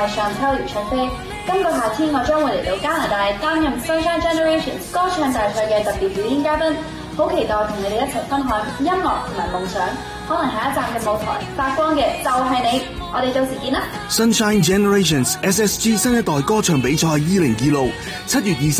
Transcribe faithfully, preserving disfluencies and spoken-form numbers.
係上秋姚卓飛。今個夏天我將會嚟到加拿大擔任 Sunshine Generations 歌唱大賽嘅特別表演嘉賓，好期待同你哋一齊分享音樂同埋夢想。可能下一站嘅舞台發光嘅就係你，我哋到時見啦！ Sunshine Generations S S G 新一代歌唱比賽二零二六七月二十